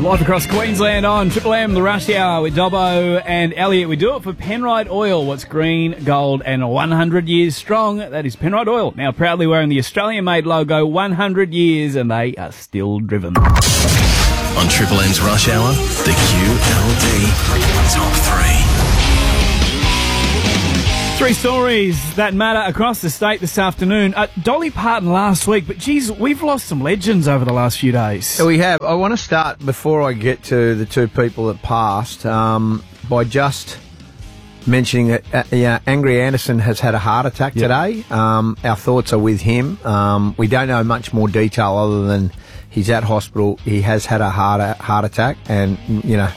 Live across Queensland on Triple M, the Rush Hour with Dobbo and Elliot. We do it for Penrite Oil. What's green, gold and 100 years strong? That is Penrite Oil. Now proudly wearing the Australian-made logo, 100 years, and they are still driven. On Triple M's Rush Hour, the QLD Top 3. Three stories that matter across the state this afternoon. Dolly Parton last week, but geez, we've lost some legends over the last few days. We have. I want to start, before I get to the two people that passed, by just mentioning that Angry Anderson has had a heart attack today. Our thoughts are with him. We don't know much more detail other than he's at hospital. He has had a heart attack, and, you know,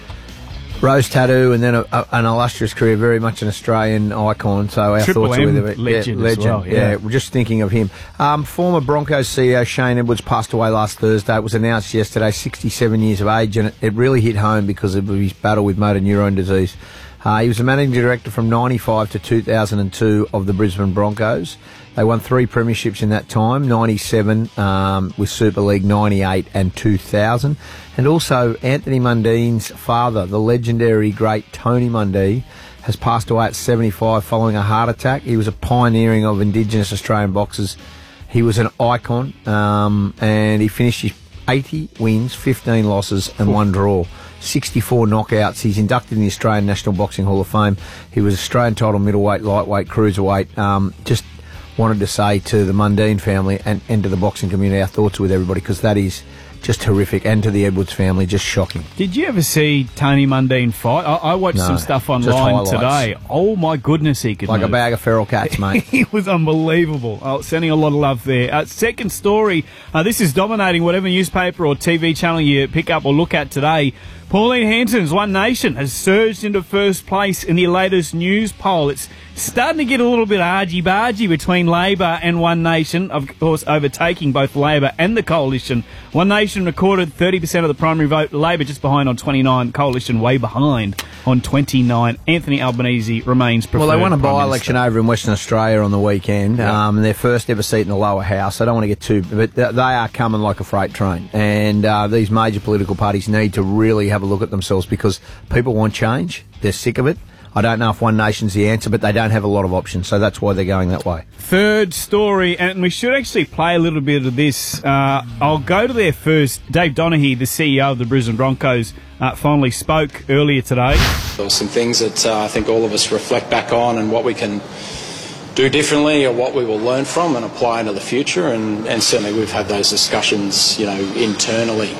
rose tattoo, and then an illustrious career, very much an Australian icon. So our Triple thoughts M are with him. legend as well, We're just thinking of him. Former Broncos CEO Shane Edwards passed away last Thursday. It was announced yesterday, 67 years of age, and it really hit home because of his battle with motor neurone disease. He was the managing director from 95 to 2002 of the Brisbane Broncos. They won 3 premierships in that time, 97 with Super League, 98 and 2000. And also Anthony Mundine's father, the legendary great Tony Mundine, has passed away at 75 following a heart attack. He was a pioneering of Indigenous Australian boxers. He was an icon, and he finished his 80 wins, 15 losses and 1 draw. 64 knockouts. He's inducted in the Australian National Boxing Hall of Fame. He was Australian title middleweight, lightweight, cruiserweight. Just wanted to say to the Mundine family and to the boxing community, our thoughts are with everybody, because that is just horrific, and to the Edwards family, just shocking. Did you ever see Tony Mundine fight? I watched some stuff online today. Oh my goodness, he could like move. a bag of feral cats, mate. He was unbelievable. Sending a lot of love there. Second story, this is dominating whatever newspaper or TV channel you pick up or look at today. Pauline Hanson's One Nation has surged into first place in the latest news poll. It's starting to get a little bit argy-bargy between Labor and One Nation, of course overtaking both Labor and the Coalition. One Nation recorded 30% of the primary vote, Labor just behind on 29, Coalition way behind on 29. Anthony Albanese remains preferred. Well, they won a Prime by-election Minister. over in Western Australia on the weekend. Their first ever seat in the lower house. I don't want to get too... But they are coming like a freight train. And these major political parties need to really have a look at themselves, because people want change. They're sick of it. I don't know if One Nation's the answer, but they don't have a lot of options, so that's why they're going that way. Third story, and we should actually play a little bit of this. I'll go to there first. Dave Donaghy, the CEO of the Brisbane Broncos, finally spoke earlier today. There were some things that I think all of us reflect back on, and what we can do differently, or what we will learn from and apply into the future. And certainly we've had those discussions, internally,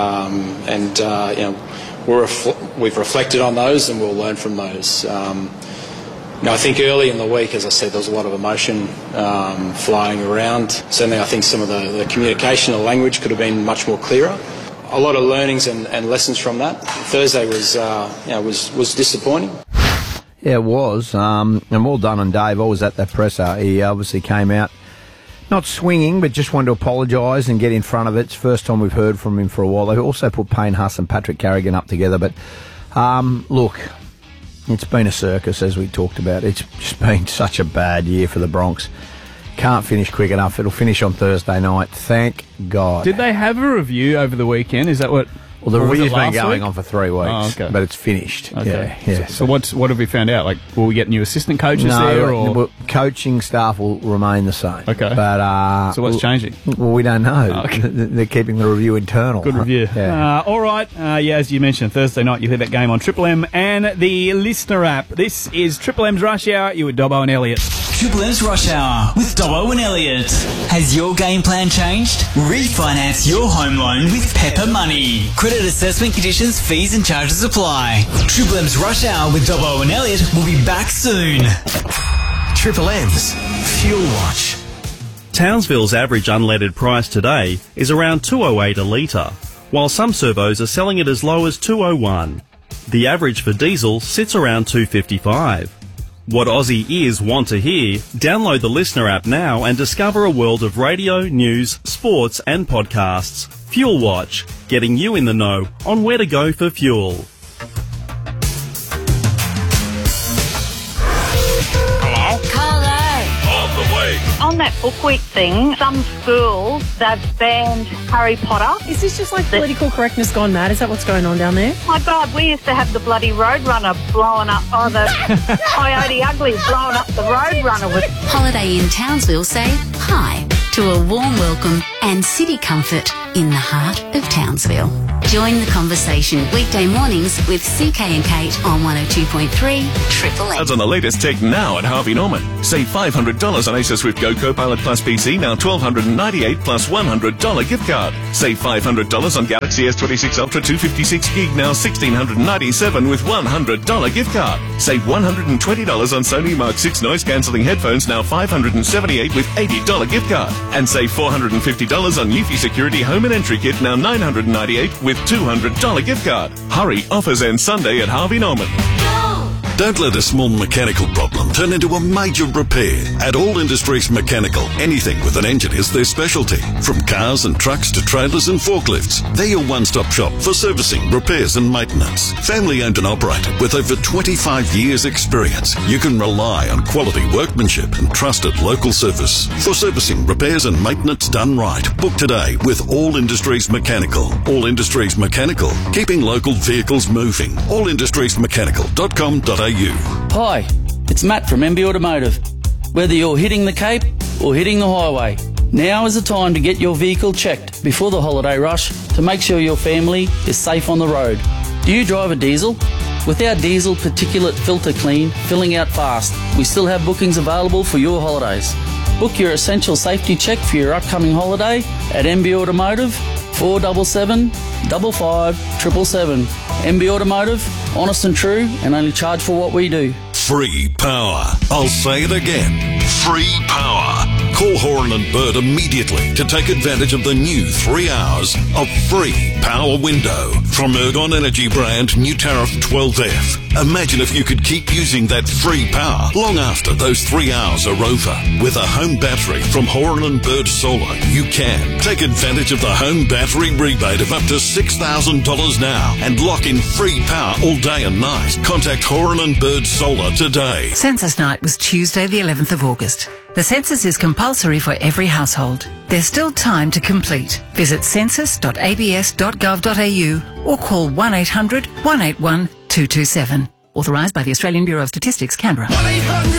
we've reflected on those, and we'll learn from those. I think early in the week, as I said, there was a lot of emotion flying around. Certainly I think some of the communication or language could have been much more clearer. A lot of learnings and lessons from that. Thursday was disappointing. Yeah, it was. And well done on Dave. I was at that presser. He obviously came out not swinging, but just wanted to apologise and get in front of it. It's the first time we've heard from him for a while. They also put Payne Huss and Patrick Carrigan up together. But, look, it's been a circus, as we talked about. It's just been such a bad year for the Bronx. Can't finish quick enough. It'll finish on Thursday night. Thank God. Did they have a review over the weekend? Is that what... Well, the review's been going week? on for 3 weeks, but it's finished. Okay. Yeah. So what have we found out? Like, will we get new assistant coaches there? Or? Coaching staff will remain the same. Okay. But so what's changing? Well, we don't know. Oh, okay. They're keeping the review internal. Good review. Yeah. All right. As you mentioned, Thursday night you'll hear that game on Triple M and the Listener app. This is Triple M's Rush Hour. You with Dobbo and Elliot. Triple M's Rush Hour with Dobbo and Elliot. Has your game plan changed? Refinance your home loan with Pepper Money. Credit assessment conditions, fees and charges apply. Triple M's Rush Hour with Dobbo and Elliot will be back soon. Triple M's Fuel Watch. Townsville's average unleaded price today is around $2.08 a litre, while some servos are selling it as low as $2.01. The average for diesel sits around $2.55. What Aussie ears want to hear? Download the Listener app now and discover a world of radio, news, sports and podcasts. Fuel Watch, getting you in the know on where to go for fuel. Hello? Carlo. On the way. On on that Book Week thing, some schools, they've banned Harry Potter. Is this just like political correctness gone mad? Is that what's going on down there? My God, we used to have the bloody Roadrunner blowing up, the Coyote Ugly blowing up the Roadrunner with... Holiday in Townsville say hi to a warm welcome and city comfort in the heart of Townsville. Join the conversation weekday mornings with CK and Kate on 102.3 Triple M. That's on the latest tech now at Harvey Norman. Save $500 on Acer Swift Go Copilot Plus PC, now $1,298 plus $100 gift card. Save $500 on Galaxy S26 Ultra 256 gig, now $1,697 with $100 gift card. Save $120 on Sony Mark 6 noise cancelling headphones, now $578 with $80 gift card. And save $450 on Eufy Security Home and Entry Kit, now $998 with $200 gift card. Hurry, offers end Sunday at Harvey Norman. Don't let a small mechanical problem turn into a major repair. At All Industries Mechanical, anything with an engine is their specialty. From cars and trucks to trailers and forklifts, they're your one-stop shop for servicing, repairs and maintenance. Family owned and operated with over 25 years experience, you can rely on quality workmanship and trusted local service. For servicing, repairs and maintenance done right, book today with All Industries Mechanical. All Industries Mechanical, keeping local vehicles moving. allindustriesmechanical.com.au. Hi, it's Matt from MB Automotive. Whether you're hitting the Cape or hitting the highway, now is the time to get your vehicle checked before the holiday rush to make sure your family is safe on the road. Do you drive a diesel? With our diesel particulate filter clean, filling out fast, we still have bookings available for your holidays. Book your essential safety check for your upcoming holiday at MB Automotive, 477 55 777. MB Automotive, honest and true, and only charge for what we do. Free power. I'll say it again. Free power. Call Horan and Bird immediately to take advantage of the new 3 hours of free power window from Ergon Energy brand new tariff 12F. Imagine if you could keep using that free power long after those 3 hours are over. With a home battery from Horan and Bird Solar, you can take advantage of the home battery rebate of up to $6,000 now and lock in free power all day and night. Contact Horan and Bird Solar today. Census night was Tuesday the 11th of August. The census is compulsory for every household. There's still time to complete. Visit census.abs.gov.au or call 1-800-181-227. Authorised by the Australian Bureau of Statistics, Canberra.